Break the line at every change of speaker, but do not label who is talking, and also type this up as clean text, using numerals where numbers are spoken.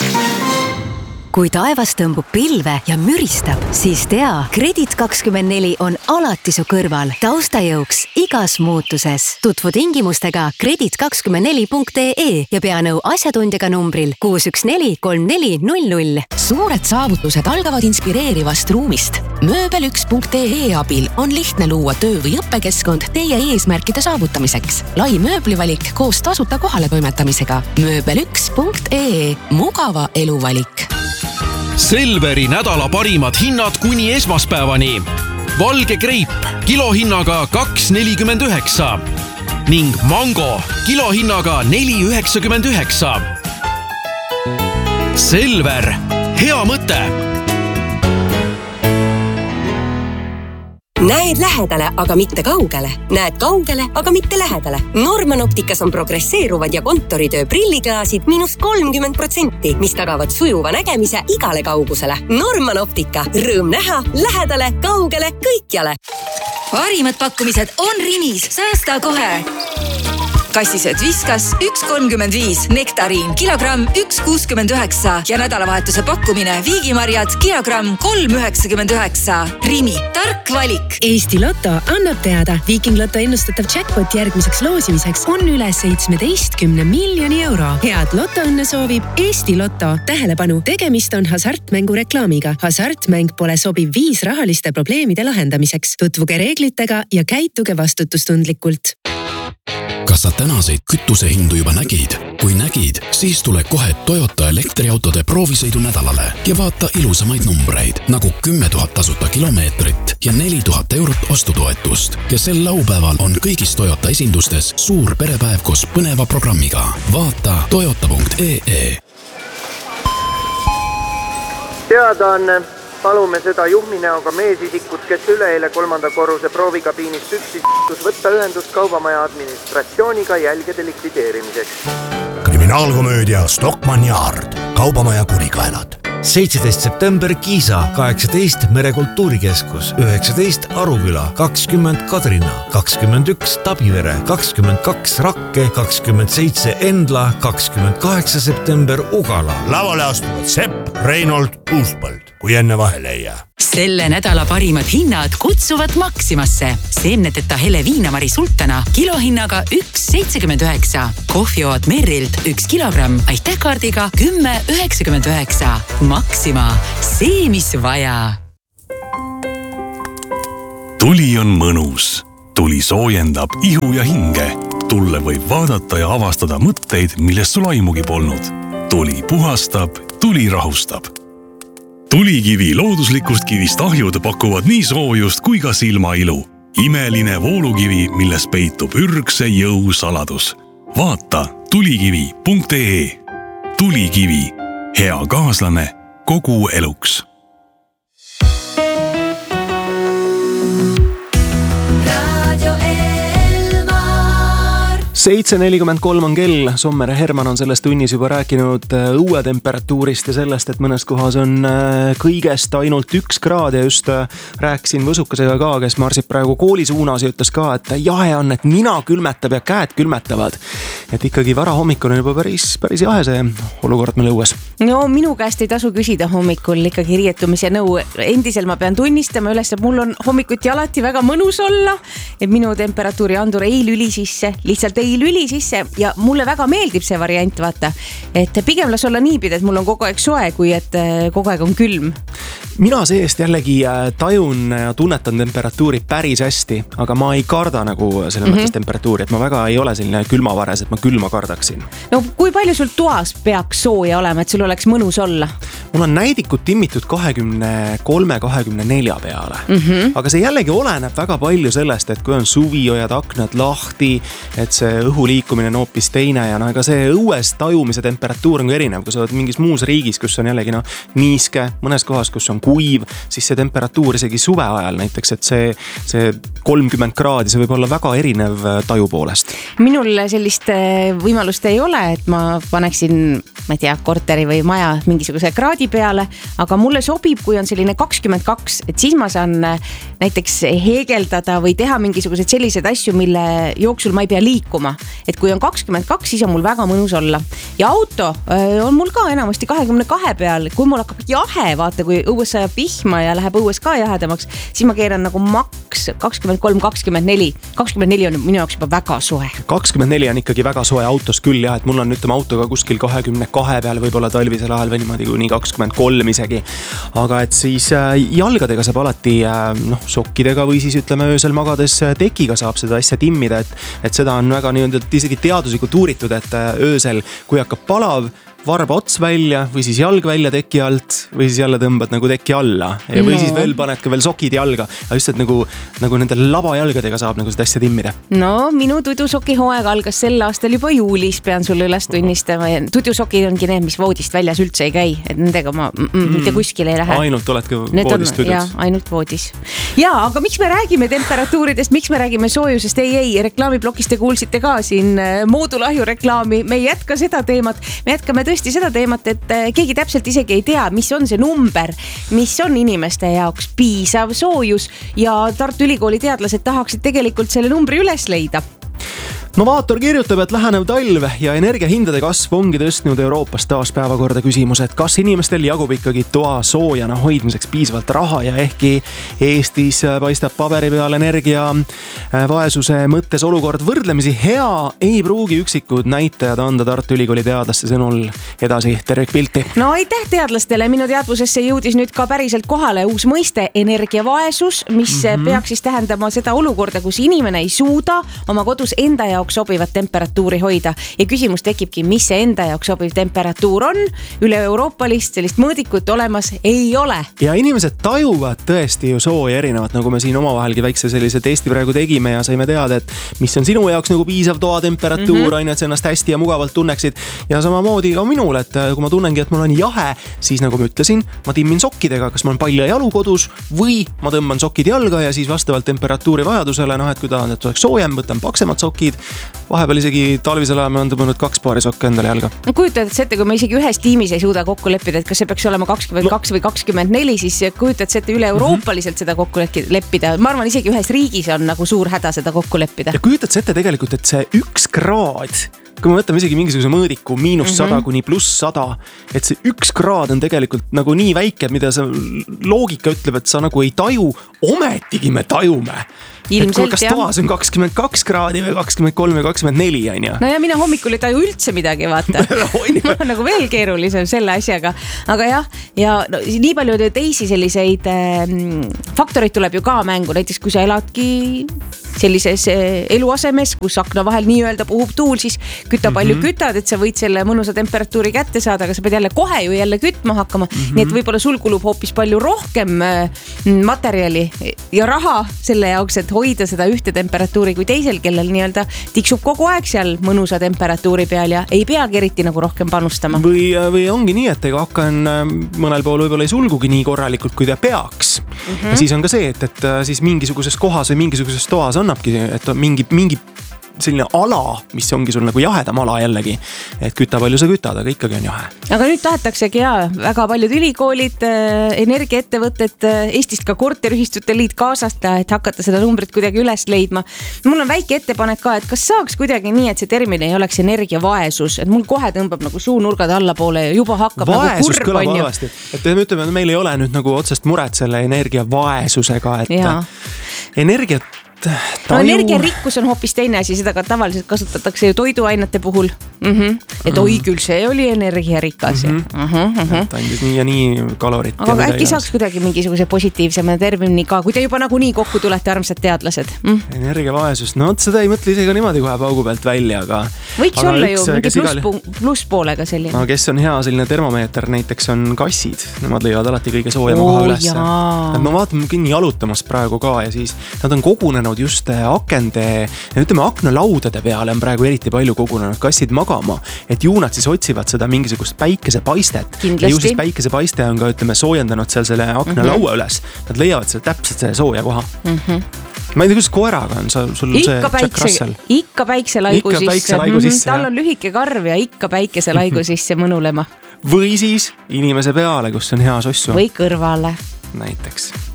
Kui taevas tõmbub pilve ja müristab, siis tea, Kredit24 on alati su kõrval, taustajõuks igas muutuses. Tutvu tingimustega kredit24.ee ja pea nõu asjatundjaga numbril 6143400.
Suured saavutused algavad inspireerivast ruumist. Mööbel1.ee abil on lihtne luua töö- või õppekeskkond teie eesmärkide saavutamiseks. Lai mööblivalik koos tasuta kohale toimetamisega. Mööbel1.ee. Mugava eluvalik.
Selveri nädala parimad hinnad kuni esmaspäevani. Valge kreip kilohinnaga 2,49 ning mango kilohinnaga 4,99. Selver, hea mõte!
Näed lähedale, aga mitte kaugele. Näed kaugele, aga mitte lähedale. Norman Opticas on progresseeruvad ja kontoritöö prilliklaasid -30%, mis tagavad sujuva nägemise igale kaugusele. Norman Optica. Rõõm näha, lähedale, kaugele, kõikjale.
Parimad pakkumised on Rimis. Säästa kohe. Kassisööt Viskas 1,35, Nektariin kilogramm 1,69 ja nädalavahetuse pakkumine Viigimarjad kilogramm 3,99. Rimi, tark valik.
Eesti Lotto annab teada, Viking Lotto ennustatav jackpot järgmiseks loosimiseks on üle 17 miljoni euro. Head lotoõnne soovib Eesti Lotto. Tähelepanu, tegemist on hasartmängu reklaamiga. Hasartmäng pole sobiv viis rahaliste probleemide lahendamiseks. Tutvuge reeglitega ja käituge vastutustundlikult.
Kas sa tänaseid kütusehindu juba nägid? Kui nägid, siis tule kohe Toyota elektriautode proovisõidu nädalale ja vaata ilusamaid numbreid, nagu 10 000 tasuta kilomeetrit ja 4 000 eurot ostutoetust. Ja sel laupäeval on kõigis Toyota esindustes suur perepäev koos põneva programmiga. Vaata toyota.ee.
Teadaanne. Palume seda juhminäoga meesisikut, kes üleeile 3. korruse proovikabiinist üksis võtta ühendust kaubamaja administratsiooniga jälgede likvideerimiseks.
Kriminaalkomöödia Stockmann ja Ard. Kaubamaja kurikaelad.
17. september Kiisa, 18 Merekultuurikeskus, 19 Aruküla, 20 Kadrina, 21 Tabivere, 22 Rakke, 27 Endla, 28 september Ugala.
Lavale astuvad Sepp, Reinhold, Uuspõld, kui enne vahele ei jää.
Selle nädala parimad hinnad kutsuvad Maximasse. Seemneteta hele viinamari sultana kilohinnaga 1,79. Kohvioad Merrilt 1 kilogramm aitähkaardiga 10,99. Maxima, see mis vaja.
Tuli on mõnus. Tuli soojendab ihu ja hinge. Tulle võib vaadata ja avastada mõtteid, millest sul aimugi polnud. Tuli puhastab, tuli rahustab. Tulikivi looduslikust kivist ahjud pakuvad nii soojust kui ka silmailu. Imeline voolukivi, milles peitub ürgse jõu saladus. Vaata tulikivi.ee. Tulikivi. Hea kaaslane kogu eluks.
7:43 on kell. Sommer ja Herman on selles tunnis juba rääkinud õuetemperatuurist ja sellest, et mõnes kohas on kõigest ainult 1 kraad ja just rääkisin Võsukasega ka, kes marsib praegu kooli suunas ja ütles ka, et jahe on, et nina külmetab ja käed külmetavad. Et ikkagi varahommikul on juba päris jahe see olukord meil õues.
No minu käest ei tasu küsida hommikul ikkagi riietumise nõu. Endisel ma pean tunnistama üles, et mul on hommikuti alati väga mõnus olla, et minu temperatuuri andur ei lüli sisse, lihtsalt ei lüli sisse ja mulle väga meeldib see variant, vaata, et pigem las olla niipidi, et mul on kogu aeg soe, kui et kogu aeg on külm.
Mina seest jällegi tajun ja tunnetan temperatuuri päris hästi, aga ma ei karda nagu selle mõttes temperatuuri, et ma väga ei ole selline külmavares, et ma külma kardaksin.
No kui palju sul toas peaks sooja olema, et sul oleks mõnus olla?
Mul on näidikud timmitud 23-24 peale. Aga see jällegi oleneb väga palju sellest, et kui on suvi, hoiad aknad lahti, et see õhu liikumine on hoopis teine ja ega see õues tajumise temperatuur on erinev, kui sa oled mingis muus riigis, kus on jällegi niiske, mõnes kohas, kus on kuiv, siis see temperatuur isegi suve ajal näiteks, et see 30 kraadi, see võib olla väga erinev taju poolest.
Minul sellist võimalust ei ole, et ma paneksin, ma ei tea, korteri või maja mingisuguse kraadi peale, aga mulle sobib, kui on selline 22, et siis ma saan näiteks heegeldada või teha mingisuguseid selliseid asju, mille jooksul ma ei pea liikuma. Et kui on 22, siis on mul väga mõnus olla. Ja auto on mul ka enamasti 22 peal, kui mul hakkab jahe, vaata, kui õues sajab vihma ja läheb õues ka jahedamaks, siis ma keeran nagu maks 23-24. 24 on minu jaoks juba väga soe.
24 on ikkagi väga soe autos küll jah, et mul on ütleme autoga kuskil 22 peal, võib-olla talvisel ajal või niimoodi kuni 23 isegi. Aga et siis jalgadega saab alati sokkidega või siis ütleme öösel magades tekiga saab seda asja timmida, et seda on väga isegi teaduslikult uuritud, et öösel, kui hakkab palav, varba ots välja või siis jalg välja teki alt või siis jälle tõmbad nagu teki alla ja või siis veel paned ka veel sokid jalga, aga just, et nagu nende labajalgadega saab nagu seda asja timmida.
No minu tudusoki hooaeg algas sel aastal juba juulis, pean sulle üles tunnistama. Tudusokid ongi need, mis voodist väljas üldse ei käi, et nendega ma mitte kuskil ei lähe.
Ainult oledki voodist tudud.
Jaa, ainult voodis. Jaa, aga miks me räägime temperatuuridest, miks me räägime soojusest? Ei, reklaamiblokist te kuulsite ka siin moodulahju reklaami. Me ei jätka seda teemat, me jätkame tõesti seda teemat, et keegi täpselt isegi ei tea, mis on see number, mis on inimeste jaoks piisav soojus ja Tartu Ülikooli teadlased tahaksid tegelikult selle numbri üles leida.
Novaator kirjutab, et lähenev talv ja energiahindade kasv ongi tõstnud Euroopas taas päevakorda küsimus, et kas inimestel jagub ikkagi toa soojana hoidmiseks piisavalt raha ja ehkki Eestis paistab paberi peal energia vaesuse mõttes olukord võrdlemisi hea, ei pruugi üksikud näitajad anda Tartu Ülikooli teadlaste sõnul edasi tervikpilti.
No aitäh teadlastele, minu teadvusesse jõudis nüüd ka päriselt kohale uus mõiste energiavaesus, mis peaks siis tähendama seda olukorda, kus inimene ei suuda oma kodus enda jaoks sobivat temperatuuri hoida ja küsimus tekibki, mis see enda jaoks sobiv temperatuur on. Üle euroopalist sellist mõõdikut olemas ei ole.
Ja inimesed tajuvad tõesti ju sooja erinevat, nagu me siin omavahelgi väikse sellise testi praegu tegime ja saime teada, et mis on sinu jaoks nagu piisav toatemperatuur, et sa ennast hästi ja mugavalt tunneksid. Ja samamoodi ka minul, et kui ma tunnengi, et mul on jahe, siis nagu ma ütlesin, ma timmin sokkidega, kas ma olen palja jalu kodus või ma tõmban sokid jalga ja siis vastavalt temperatuuri vajadusele, et kui tahan, et oleks soojem, võtan paksemad sokid. Vahepeal isegi talvisel ajal me on tõmanud 2 paari sokke endale jalga.
No kujutad ette, kui me isegi ühes tiimis ei suuda kokku leppida, et kas see peaks olema 22 või 24, siis kujutad ette üle euroopaliselt seda kokku leppida. Ma arvan, isegi ühes riigis on nagu suur häda seda kokku leppida.
Ja kujutad ette tegelikult, et see 1 kraad, kui me võtame isegi mingisuguse mõõdiku -100 kuni +100, et see 1 kraad on tegelikult nagu nii väike, mida see loogika ütleb, et sa nagu ei taju, ometigi me tajume.
Ilmselt,
kas toas on 22 kraadi või 23 või 24 on ju?
No ja mina hommikul ei taju üldse midagi, vaata. Ma on nagu veel keerulisem selle asjaga. Aga jah, ja no, nii palju teisi selliseid faktoreid tuleb ju ka mängu. Näiteks kui sa eladki sellises eluasemes, kus akna vahel nii-öelda puhub tuul, siis kütta palju kütad, et sa võid selle mõnusa temperatuuri kätte saada, aga sa pead jälle kohe ju jälle kütma hakkama. Nii et võib-olla sul kulub hoopis palju rohkem materjali ja raha selle jaoks, et hoida seda ühte temperatuuri kui teisel, kellel nii-öelda tiksub kogu aeg seal mõnusa temperatuuri peal ja ei peagi eriti nagu rohkem panustama.
Või ongi nii, et ega akan mõnel pool võib-olla ei sulgugi nii korralikult, kui ta peaks. Ja siis on ka see, et siis mingisuguses kohas või mingisuguses toas annabki, et mingi selline ala, mis ongi sul nagu jahedam ala jällegi, et kütta palju sa kütad, aga ikkagi on jahe.
Aga nüüd tahetaksegi väga paljud ülikoolid, energiaettevõtted, Eestist ka korteriühistute liit kaasasta, et hakata seda numbrit kuidagi üles leidma. Mul on väike ettepanek ka, et kas saaks kuidagi nii, et see termin ei oleks energiavaesus, et mul kohe tõmbab nagu suunurgad allapoole ja juba hakkab
vaesus
nagu
kurb, on ju. Et me ütleme, et meil ei ole nüüd nagu otsest muret selle energiavaesusega, et energiat
No, energiarikkus on hoopis teine asi, seda ka tavaliselt kasutatakse ju toiduainete puhul. Et oi küll, see oli energiarikas.
Ta andis nii ja nii kalorit.
Aga äkki saaks kuidagi mingisuguse positiivsema termini ka, kui te juba nagu nii kokku tulete, armsad teadlased.
Energiavaesus, no seda ei mõtle isegi niimoodi kohe paugu pealt välja, aga
võiks olla ju mingi plusspoolega selline.
No, kes on hea selline termomeeter, näiteks on kassid. Nemad leiavad alati kõige soojama koha üles. Ma vaatan kinni jalutamas praegu ka ja siis nad on kogunenud hakanud just akende, ütleme aknalaudade peale on praegu eriti palju kogunenud kassid magama, et ju nad siis otsivad seda mingisugust päikesepaistet.
Kindlasti.
Ja ju siis päikesepaiste on ka, ütleme, soojendanud seal selle aknalaua üles. Nad leiavad seal täpselt selle sooja koha. Ma ei tea, kuidas koeraga on sul see Jack Russell?
Ikka päikselaigu sisse. Tal on lühike karv ja ikka päikeselaigu sisse mõnulema.
Või siis inimese peale, kus on hea sossu.
Või kõrvale.
Näiteks.